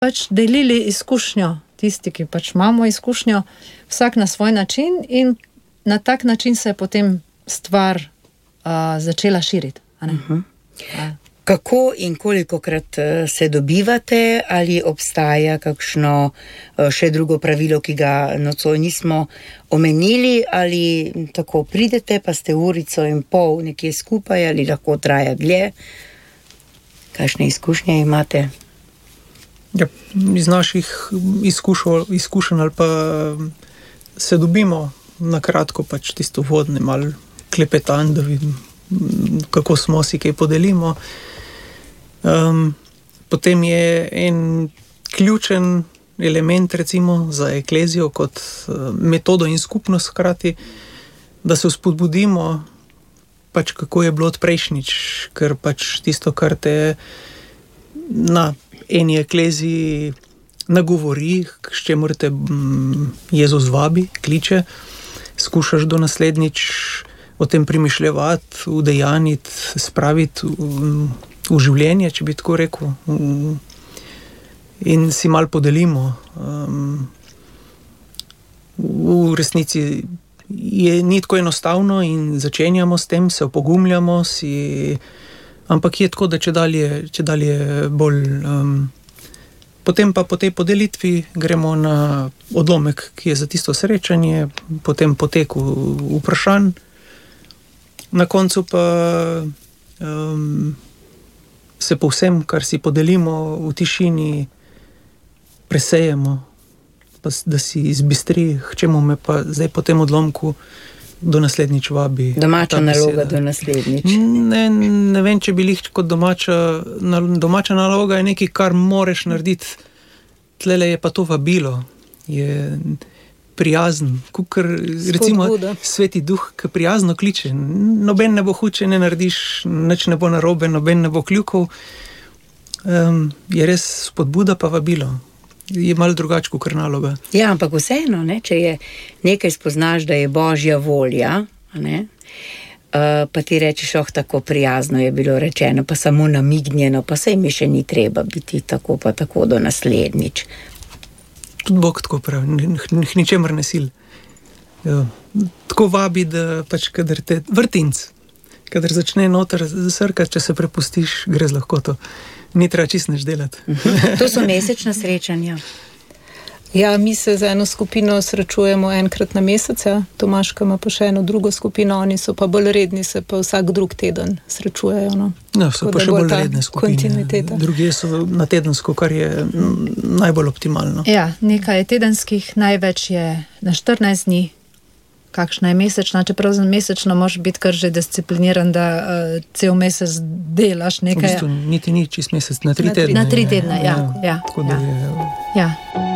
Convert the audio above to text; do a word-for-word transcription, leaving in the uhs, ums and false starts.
pač delili izkušnjo, tisti, ki pač imamo izkušnjo, vsak na svoj način in na tak način se je potem stvar uh, začela širiti. A ne? Uh-huh. Kako in kolikokrat se dobivate, ali obstaja kakšno še drugo pravilo, ki ga nocoj nismo omenili, ali tako pridete, pa ste urico in pol nekje skupaj, ali lahko traja dlje? Kakšne izkušnje imate? Ja, iz naših izkušenj, izkušenj ali pa se dobimo na kratko, pač tisto vodne, malo klepetan, da vidim, kako smo si, kaj podelimo. Um, potem je en ključen element, recimo, za eklezijo kot uh, metodo in skupnost hkrati, da se vzpodbudimo, pač kako je bilo od prejšnjič, ker pač tisto, kar te na eni ekleziji nagovori, s čemer te mm, Jezus vabi, kliče, skušaš do naslednjič o tem premišljevati, udejaniti, spraviti v, v življenje, če bi tako rekel, in si malo podelimo. Um, v resnici je ni tako enostavno in začenjamo s tem, se opogumljamo, si, ampak je tako, da če dalje, če dalje bolj... Um, potem pa po tej podelitvi gremo na odlomek, ki je za tisto srečanje, potem poteku vprašanj, na koncu pa um, se po vsem, kar si podelimo v tišini, presejemo, pa, da si izbistri, k čemu me pa zdaj po tem odlomku do naslednjič vabi. Domača naloga do naslednjič. Ne, ne vem, če bi lih kot domača, domača naloga je nekaj, kar moreš narediti. Tlele je pa to vabilo. Je prijazen, kukor, recimo Sveti Duh, ki prijazno kliče. Noben ne bo huče, ne narediš, nič ne bo narobe, noben ne bo kljukov. Um, je res spodbuda pa vabilo. Je malo drugače kot naloga. Ja, ampak vseeno, ne, če je nekaj spoznaš, da je Božja volja, ne, uh, pa ti rečeš, oh, tako prijazno je bilo rečeno, pa samo namignjeno, pa sej mi še ni treba biti tako pa tako do naslednjič. Tudi Bog tako pravi, ničemer ne sil. Ja, tako vabi, da pač, kadar te vrtinc, kadar začne noter srkati, če se prepustiš, gre z lahkoto. Ni treba čist nič delati. To so mesečna srečanja. Ja, mi se z eno skupino srečujemo enkrat na mesec, ja. Tomaška ima pa še eno drugo skupino, oni so pa bolj redni, se pa vsak drug teden srečujejo. No, no so pa še bolj redne skupine. Drugi so na tedensko, kar je najbolj optimalno. Ja, nekaj je tedenskih, največ je na štirinajst dni. Kakšna je mesečna, čeprav za mesečno moraš biti kar že discipliniran, da uh, cel mesec delaš nekaj. V bistvu niti ni čist mesec, na tri tedne. Na tri tedne, ja. ja, ja, Tako da ja. je... Ja.